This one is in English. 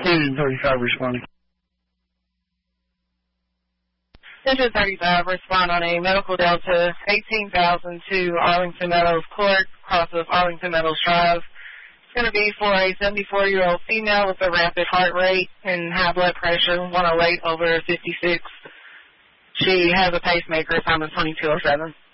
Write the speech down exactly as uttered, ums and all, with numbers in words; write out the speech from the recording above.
Engine thirty-five responding. Engine thirty-five, respond on a medical delta eighteen thousand to Arlington Meadows Court, across of Arlington Meadows Drive. It's going to be for a seventy-four-year-old female with a rapid heart rate and high blood pressure, one oh eight over fifty-six. She has a pacemaker, time is twenty-two oh seven.